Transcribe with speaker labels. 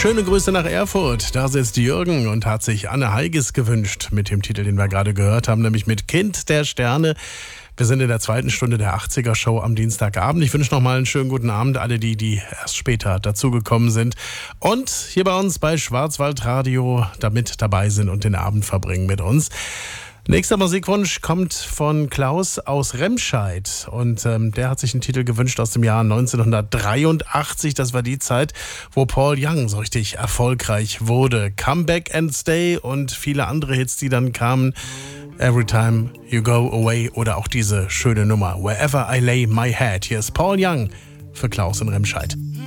Speaker 1: Schöne Grüße nach Erfurt. Da sitzt Jürgen und hat sich Anne Heiges gewünscht mit dem Titel, den wir gerade gehört haben, nämlich mit Kind der Sterne. Wir sind in der zweiten Stunde der 80er-Show am Dienstagabend. Ich wünsche nochmal einen schönen guten Abend alle die erst später dazugekommen sind und hier bei uns bei Schwarzwaldradio da mit dabei sind und den Abend verbringen mit uns. Nächster Musikwunsch kommt von Klaus aus Remscheid und der hat sich einen Titel gewünscht aus dem Jahr 1983. Das war die Zeit, wo Paul Young so richtig erfolgreich wurde. Come Back and Stay und viele andere Hits, die dann kamen. Every Time You Go Away oder auch diese schöne Nummer Wherever I Lay My Head. Hier ist Paul Young für Klaus in Remscheid.